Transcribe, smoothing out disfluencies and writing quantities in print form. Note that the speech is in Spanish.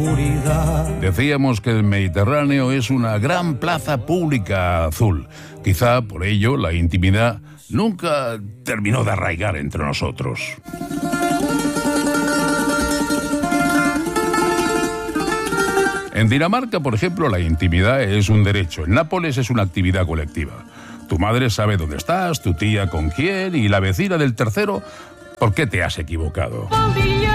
oscuridad. Decíamos que el Mediterráneo es una gran plaza pública azul. Quizá por ello la intimidad nunca terminó de arraigar entre nosotros. En Dinamarca, por ejemplo, la intimidad es un derecho. En Nápoles es una actividad colectiva. Tu madre sabe dónde estás, tu tía con quién y la vecina del tercero, ¿por qué te has equivocado?